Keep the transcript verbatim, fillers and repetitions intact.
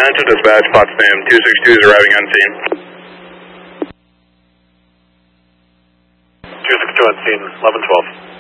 Attention dispatch, Potsdam two six two is arriving on scene. two six two on scene, eleven twelve.